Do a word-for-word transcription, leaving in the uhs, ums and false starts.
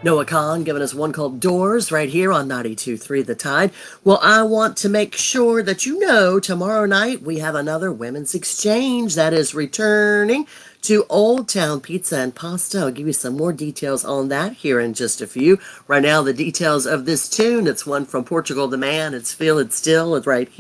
Noah Kahn giving us one called Doors right here on ninety-two point three The Tide. Well, I want to make sure that you know tomorrow night we have another women's exchange that is returning to Old Town Pizza and Pasta. I'll give you some more details on that here in just a few. Right now, the details of this tune, it's one from Portugal the Man. It's Feel It Still. It's right here.